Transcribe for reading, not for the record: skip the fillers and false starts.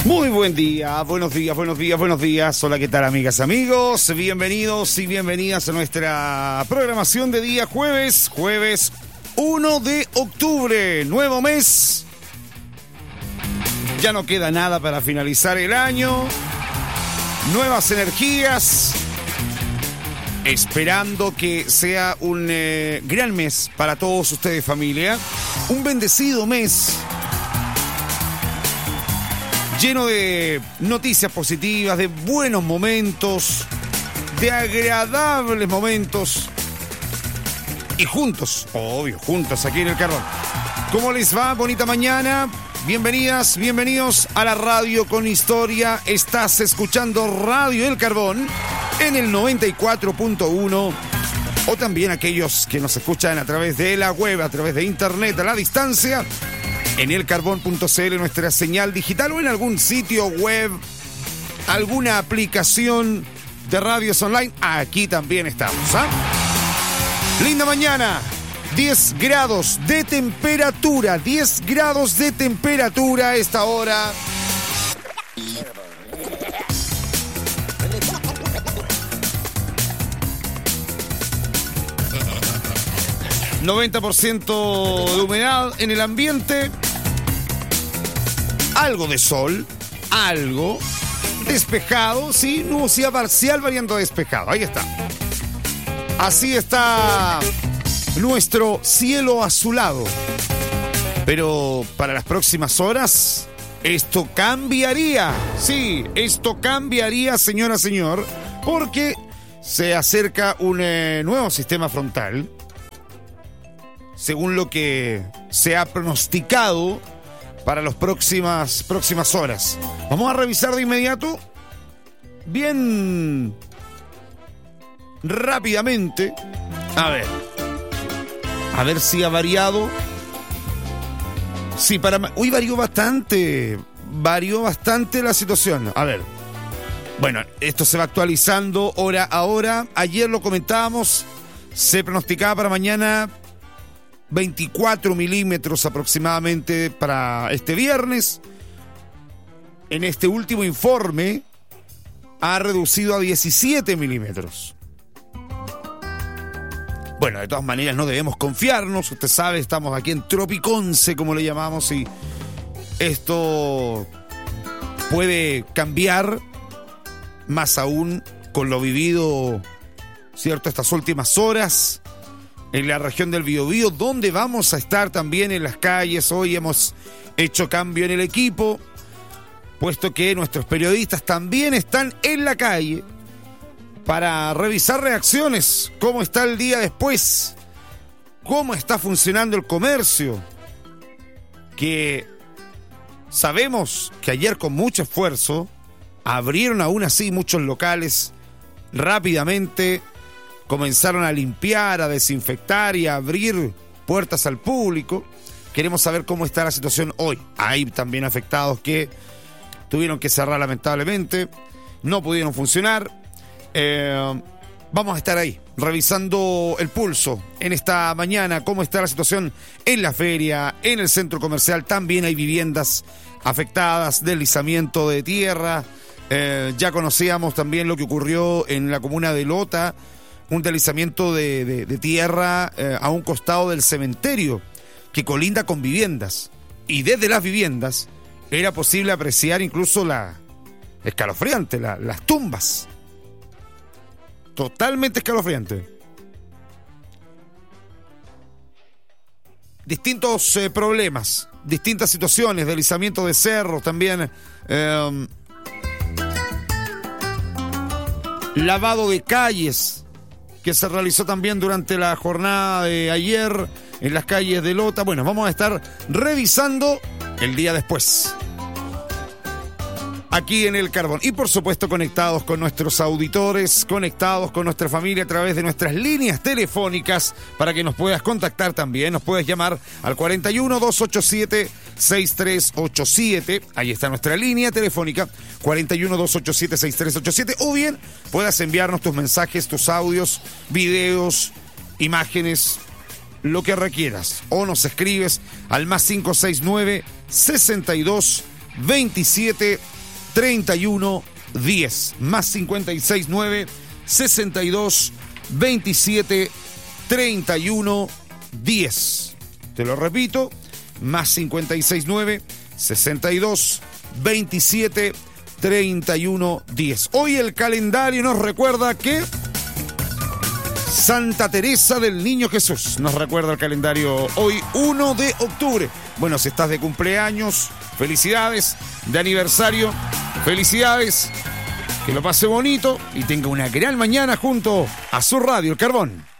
Muy buen día, buenos días, buenos días, buenos días. Hola, ¿qué tal, amigas, amigos? Bienvenidos y bienvenidas a nuestra programación de día jueves 1 de octubre, nuevo mes. Ya no queda nada para finalizar el año. Nuevas energías. Esperando que sea un gran mes para todos ustedes, familia. Un bendecido mes. Lleno de noticias positivas, de buenos momentos, de agradables momentos. Y juntos, obvio, juntos aquí en El Carbón. ¿Cómo les va? Bonita mañana. Bienvenidas, bienvenidos a la radio con historia. Estás escuchando Radio El Carbón en el 94.1. O también aquellos que nos escuchan a través de la web, a través de internet, a la distancia. En elcarbón.cl, nuestra señal digital, o en algún sitio web, alguna aplicación de radios online. Aquí también estamos, ¿ah? Linda mañana, 10 grados de temperatura, 10 grados de temperatura a esta hora. ...90% de humedad en el ambiente... Algo de sol, algo despejado, sí, nubosidad parcial variando a despejado, ahí está. Así está nuestro cielo azulado. Pero para las próximas horas, esto cambiaría, sí, esto cambiaría, señora, señor, porque se acerca un nuevo sistema frontal, según lo que se ha pronosticado para las próximas horas. Vamos a revisar de inmediato, bien rápidamente. A ver si ha variado. Sí, hoy varió bastante la situación. A ver. Bueno, esto se va actualizando hora a hora. Ayer lo comentábamos, se pronosticaba para mañana 24 milímetros aproximadamente para este viernes. En este último informe ha reducido a 17 milímetros. Bueno, de todas maneras no debemos confiarnos. Usted sabe, estamos aquí en Tropiconce, como le llamamos, y esto puede cambiar, más aún con lo vivido, ¿cierto?, estas últimas horas en la región del Biobío, donde vamos a estar también en las calles. Hoy hemos hecho cambio en el equipo, puesto que nuestros periodistas también están en la calle para revisar reacciones, cómo está el día después, cómo está funcionando el comercio, que sabemos que ayer con mucho esfuerzo abrieron aún así muchos locales rápidamente. Comenzaron a limpiar, a desinfectar y a abrir puertas al público. Queremos saber cómo está la situación hoy. Hay también afectados que tuvieron que cerrar lamentablemente, no pudieron funcionar. Vamos a estar ahí, revisando el pulso en esta mañana, cómo está la situación en la feria, en el centro comercial. También hay viviendas afectadas, deslizamiento de tierra. Ya conocíamos también lo que ocurrió en la comuna de Lota, un deslizamiento de tierra a un costado del cementerio que colinda con viviendas, y desde las viviendas era posible apreciar incluso las tumbas. Totalmente escalofriante. Distintos problemas, distintas situaciones, deslizamiento de cerros también, lavado de calles que se realizó también durante la jornada de ayer en las calles de Lota. Bueno, vamos a estar revisando el día después aquí en El Carbón. Y por supuesto conectados con nuestros auditores, conectados con nuestra familia a través de nuestras líneas telefónicas para que nos puedas contactar también. Nos puedes llamar al 41-287-6387. Ahí está nuestra línea telefónica, 41-287-6387. O bien puedas enviarnos tus mensajes, tus audios, videos, imágenes, lo que requieras. O nos escribes al +569 62 27 31 10. Más 56 9 62 27 31 10. Te lo repito, más 56 9 62 27 31 10. Hoy el calendario nos recuerda que Santa Teresa del Niño Jesús nos recuerda el calendario hoy 1 de octubre. Bueno, si estás de cumpleaños, felicidades, de aniversario, felicidades, que lo pase bonito y tenga una gran mañana junto a su radio El Carbón.